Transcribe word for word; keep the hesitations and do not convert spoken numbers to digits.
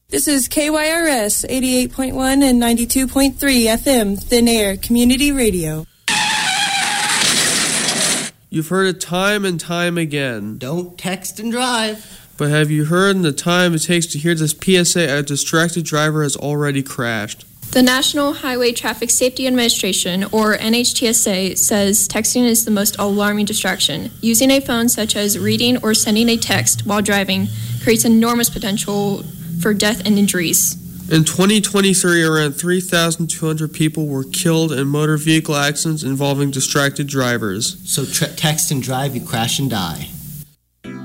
This is K Y R S eighty-eight point one and ninety-two point three F M, Thin Air Community Radio. You've heard it time and time again. Don't text and drive. But have you heard in the time it takes to hear this P S A, a distracted driver has already crashed? The National Highway Traffic Safety Administration, or N H T S A, says texting is the most alarming distraction. Using a phone such as reading or sending a text while driving creates enormous potential for death and injuries. In twenty twenty-three, around three thousand two hundred people were killed in motor vehicle accidents involving distracted drivers. So tra- text and drive, you crash and die.